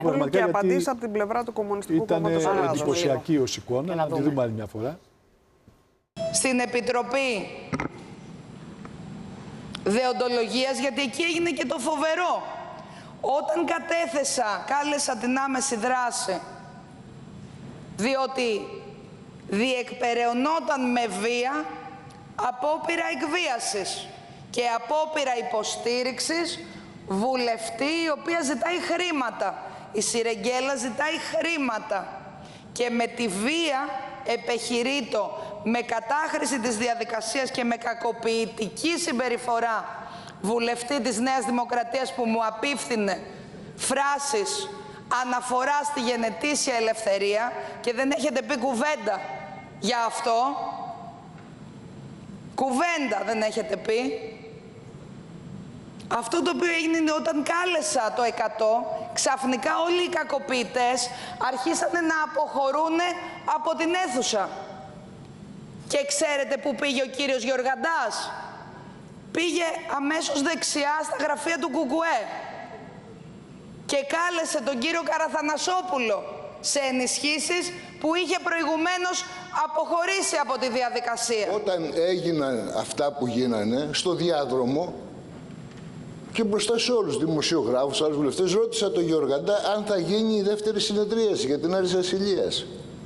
Και απαντήσει από την πλευρά του Κομμουνιστικού Κόμματος Ελλάδος. Ήταν εντυπωσιακή ως εικόνα. Να τη δούμε άλλη μια φορά. Στην Επιτροπή Δεοντολογίας, γιατί εκεί έγινε και το φοβερό. Όταν κάλεσα την άμεση δράση, διότι διεκπεραιωνόταν με βία απόπειρα εκβίασης και απόπειρα υποστήριξης βουλευτή η οποία ζητάει χρήματα. Η Σιρεγγέλα ζητάει χρήματα και με τη βία επεχειρείτο, με κατάχρηση της διαδικασίας και με κακοποιητική συμπεριφορά βουλευτή της Νέας Δημοκρατίας που μου απίφθινε φράσεις αναφορά στη γενετήσια ελευθερία και δεν έχετε πει κουβέντα για αυτό. Κουβέντα δεν έχετε πει. Αυτό το οποίο έγινε είναι όταν κάλεσα το 100, ξαφνικά όλοι οι κακοποιητές αρχίσανε να αποχωρούν από την αίθουσα. Και ξέρετε πού πήγε ο κύριος Γιοργαντάς? Πήγε αμέσως δεξιά στα γραφεία του Κουκουέ και κάλεσε τον κύριο Καραθανασόπουλο σε ενισχύσεις που είχε προηγουμένως αποχωρήσει από τη διαδικασία. Όταν έγιναν αυτά που γίνανε στο διάδρομο και μπροστά σε όλους τους δημοσιογράφους, άλλους βουλευτές, ρώτησα τον Γιοργαντά αν θα γίνει η δεύτερη συνεδρίαση για την Άρης Βασιλείας.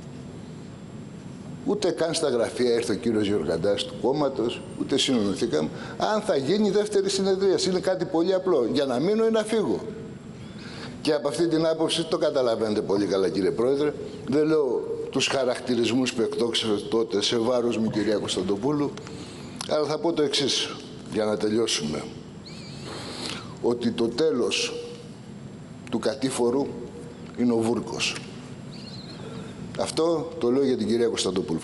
Ούτε καν στα γραφεία ήρθε ο κύριος Γιοργαντάς του κόμματος, ούτε συνονωθήκαμε. Αν θα γίνει η δεύτερη συνεδρίαση, είναι κάτι πολύ απλό. Για να μείνω ή να φύγω. Και από αυτή την άποψη το καταλαβαίνετε πολύ καλά, κύριε Πρόεδρε. Δεν λέω τους χαρακτηρισμούς που εκτόξευε τότε σε βάρος μου, κυρία Κωνσταντοπούλου, αλλά θα πω το εξής, για να τελειώσουμε. Ότι το τέλος του κατήφορου είναι ο Βούρκος. Αυτό το λέω για την κυρία Κωνσταντοπούλου.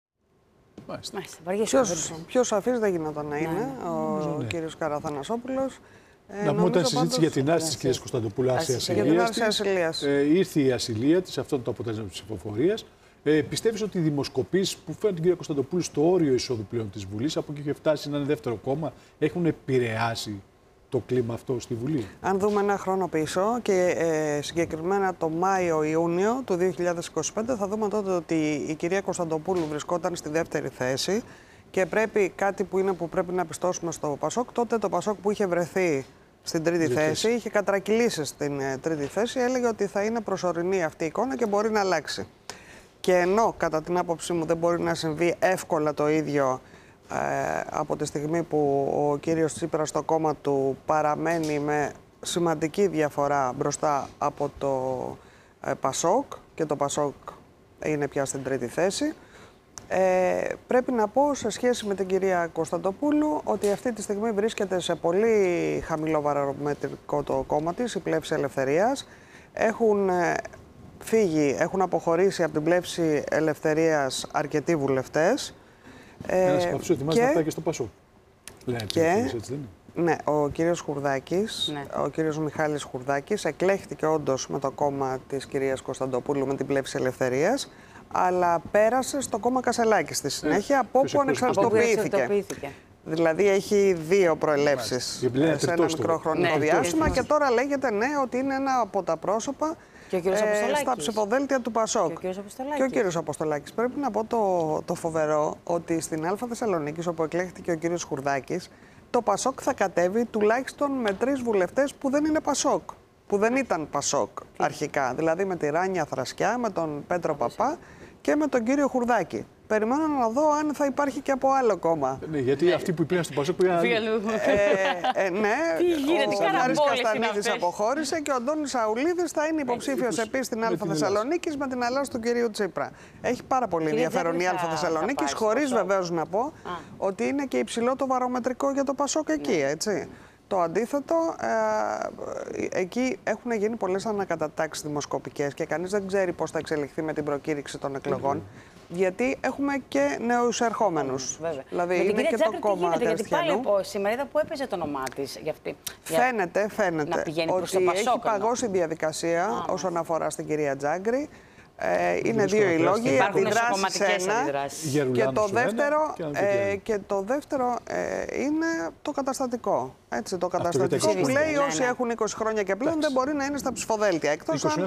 Πιο σαφής δεν γινόταν να είναι ο κύριος Καραθανασόπουλος. Να πούμε όταν συζήτηση για την άρση της κυρίας Κωνσταντοπούλου, ήρθε η ασυλία της, αυτό το αποτέλεσμα της ψηφοφορίας. Πιστεύεις ότι οι δημοσκοπήσεις που φέρνουν την κυρία Κωνσταντοπούλου στο όριο εισόδου πλέον της Βουλής, από εκεί και φτάσει να είναι δεύτερο κόμμα, έχουν επηρεάσει το κλίμα αυτό στη Βουλή? Αν δούμε ένα χρόνο πίσω και συγκεκριμένα το Μάιο-Ιούνιο του 2025, θα δούμε τότε ότι η κυρία Κωνσταντοπούλου βρισκόταν στη δεύτερη θέση και κάτι που πρέπει να πιστώσουμε στο Πασόκ. Τότε το Πασόκ που είχε βρεθεί στην τρίτη θέση, είχε κατρακυλήσει στην τρίτη θέση, έλεγε ότι θα είναι προσωρινή αυτή η εικόνα και μπορεί να αλλάξει. Και ενώ κατά την άποψή μου δεν μπορεί να συμβεί εύκολα το ίδιο από τη στιγμή που ο κύριος Τσίπρας στο κόμμα του παραμένει με σημαντική διαφορά μπροστά από το Πασόκ και το Πασόκ είναι πια στην τρίτη θέση, πρέπει να πω σε σχέση με την κυρία Κωνσταντοπούλου ότι αυτή τη στιγμή βρίσκεται σε πολύ χαμηλό βαρομετρικό το κόμμα της, η Πλεύση Ελευθερίας. Έχουν αποχωρήσει από την Πλεύση Ελευθερίας αρκετοί βουλευτές. Ένας από αυτούς ετοιμάζεται να πάει και στο Πασόκ. Ναι, ο κύριος Χουρδάκης, ο κύριος Μιχάλης Χουρδάκης εκλέχθηκε όντως με το κόμμα της κυρίας Κωνσταντοπούλου, με την Πλεύση Ελευθερίας, αλλά πέρασε στο κόμμα Κασελάκη στη συνέχεια, από όπου ανεξαρτητοποιήθηκε. Δηλαδή έχει δύο προελεύσεις σε ένα μικρό χρονικό διάστημα και τώρα λέγεται ότι είναι ένα από τα πρόσωπα στα ψηφοδέλτια του Πασόκ. Και ο κύριος Αποστολάκης. Πρέπει να πω το φοβερό ότι στην Α Θεσσαλονίκης, όπου εκλέχθηκε ο κύριος Χουρδάκης, το Πασόκ θα κατέβει τουλάχιστον με 3 βουλευτές που δεν είναι Πασόκ. Που δεν ήταν Πασόκ αρχικά. Δηλαδή με τη Ράνια Θρασκιά, με τον Πέτρο Παπά και με τον κύριο Χουρδάκη. Περιμένω να δω αν θα υπάρχει και από άλλο κόμμα. Ναι, γιατί αυτοί που πήγαν στο Πασόκ πήγαν. Ναι, ο Μάρης Καστανίδης αποχώρησε και ο Αντώνης Αουλίδης θα είναι υποψήφιος επίσης στην Α Θεσσαλονίκης με την αλλάση του κυρίου Τσίπρα. Έχει πάρα πολύ ενδιαφέρον η Α Θεσσαλονίκης, χωρίς βεβαίως να πω ότι είναι και υψηλό το βαρομετρικό για το Πασόκ εκεί, έτσι. Το αντίθετο, εκεί έχουν γίνει πολλές ανακατατάξεις δημοσκοπικές και κανείς δεν ξέρει πώς θα εξελιχθεί με την προκήρυξη των εκλογών. Γιατί έχουμε και νέους ερχόμενους. Δηλαδή με είναι και το κόμμα γιατί πάλι σήμερα είδα που έπαιζε το όνομά της για αυτή. Φαίνεται ότι έχει παγώσει η διαδικασία όσον αφορά στην κυρία Τζάγκρη. Είναι δύο οι λόγοι. Υπάρχουν Αντιδράσεις εσωκομματικές ένα. αντιδράσεις. Και το δεύτερο είναι το καταστατικό. Έτσι, το καταστατικό που λέει όσοι έχουν 20 χρόνια και πλέον δεν μπορεί να είναι στα ψηφοδέλτια. Εκτός αν